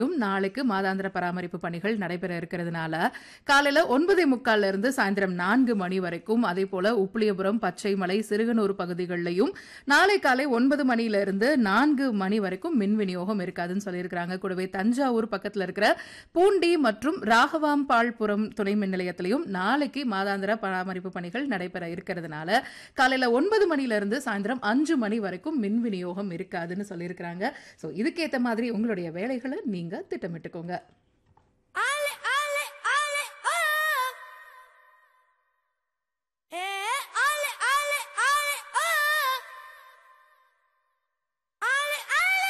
நாளைக்கு மாதாந்திர பராமரிப்பு பணிகள் நடைபெற இருக்கிறதுனால காலையில 9:45 இருந்து சாயந்தரம் 4 மணி வரைக்கும், அதே போல உப்பிலியபுரம், பச்சைமலை, சிறுகனூர் பகுதிகளிலையும் நாளை காலை 9 மணியிலிருந்து 4 மணி வரைக்கும் மின் விநியோகம் இருக்காதுன்னு சொல்லியிருக்கிறாங்க. கூடவே தஞ்சாவூர் பக்கத்தில் இருக்கிற பூண்டி மற்றும் ராகவாம்பாள்புரம் துணை மின் நிலையத்திலையும் நாளைக்கு மாதாந்திர பராமரிப்பு பணிகள் நடைபெற இருக்கிறதுனால காலையில 9 மணியிலிருந்து சாயந்தரம் 5 மணி வரைக்கும் மின் விநியோகம் இருக்காதுன்னு சொல்லியிருக்கிறாங்க. சோ இதுக்கேத்த மாதிரி உங்களுடைய வேலைகளை நீங்க திட்டமிட்டுக்கோங்க.